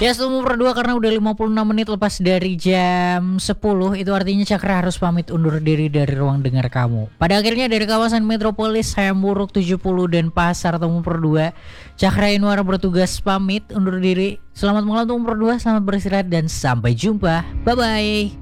Ya, nomor berdua karena udah 56 menit lepas dari jam 10, itu artinya Cakra harus pamit undur diri dari ruang dengar kamu. Pada akhirnya dari kawasan Metropolis, Hayamuruk 70 dan Pasar Temu Berdua, Cakra Inwar bertugas pamit undur diri. Selamat malam Temu Berdua, selamat beristirahat dan sampai jumpa. Bye bye.